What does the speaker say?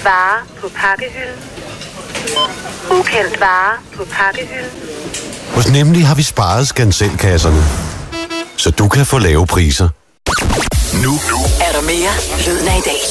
vare på pakkehylden. Ukendt vare på pakkehylden. Hos Nemlig har vi sparet skanselkasserne, så du kan få lave priser. Nu er der mere Lyden af i dag.